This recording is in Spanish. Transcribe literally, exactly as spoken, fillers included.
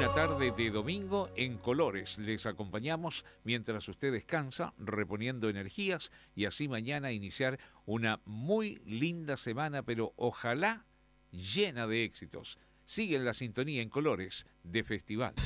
una tarde de domingo en colores. Les acompañamos mientras usted descansa, reponiendo energías y así mañana iniciar una muy linda semana, pero ojalá llena de éxitos. Sigue en la sintonía en colores de Festival.